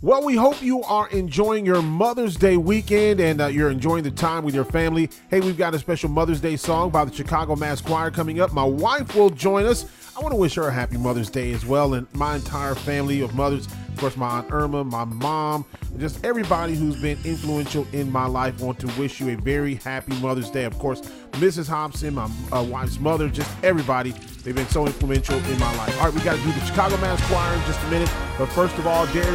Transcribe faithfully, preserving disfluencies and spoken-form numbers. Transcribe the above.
Well, we hope you are enjoying your Mother's Day weekend and uh, you're enjoying the time with your family. Hey, we've got a special Mother's Day song by the Chicago Mass Choir coming up. My wife will join us. I want to wish her a happy Mother's Day as well, and my entire family of mothers. Of course, my Aunt Irma, my mom, and just everybody who's been influential in my life. Want to wish you a very happy Mother's Day. Of course, Missus Hobson, my uh, wife's mother, just everybody. They've been so influential in my life. All right, we got to do the Chicago Mass Choir in just a minute. But first of all, Darius